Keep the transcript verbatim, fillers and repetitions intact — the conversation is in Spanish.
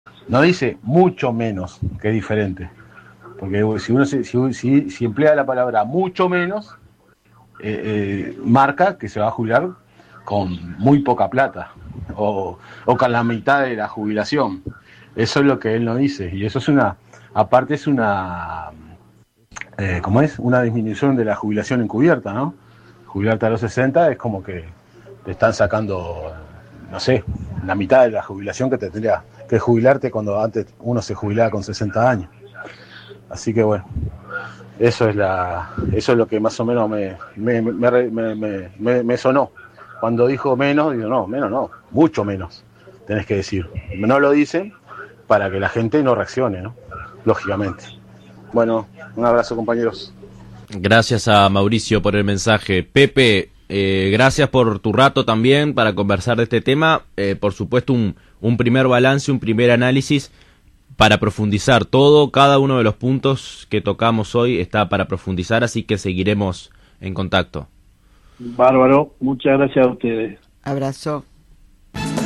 No dice mucho menos, que es diferente. Porque si uno se, si, si, si emplea la palabra mucho menos, eh, eh, marca que se va a jubilar con muy poca plata o, o con la mitad de la jubilación. Eso es lo que él no dice. Y eso es una, aparte es una, eh, ¿cómo es? Una disminución de la jubilación encubierta, ¿no? Jubilarte a los sesenta es como que te están sacando, no sé, la mitad de la jubilación que te tendría que jubilarte cuando antes uno se jubilaba con sesenta años. Así que bueno, eso es la, eso es lo que más o menos me, me, me, me, me, me sonó. Cuando dijo menos, digo, no, menos no, mucho menos, tenés que decir. No lo dicen para que la gente no reaccione, ¿no? Lógicamente. Bueno, un abrazo, compañeros. Gracias a Mauricio por el mensaje. Pepe, eh, gracias por tu rato también para conversar de este tema. Eh, por supuesto, un, un primer balance, un primer análisis para profundizar. Todo, cada uno de los puntos que tocamos hoy está para profundizar, así que seguiremos en contacto. Bárbaro, muchas gracias a ustedes. Abrazo.